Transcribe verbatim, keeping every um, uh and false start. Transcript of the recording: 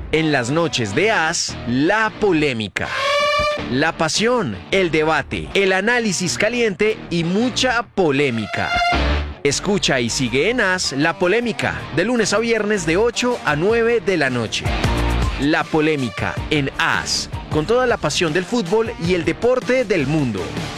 En las noches de As, la polémica. La pasión, el debate, el análisis caliente y mucha polémica. Escucha y sigue en As La Polémica, de lunes a viernes de ocho a nueve de la noche. La Polémica en As, con toda la pasión del fútbol y el deporte del mundo.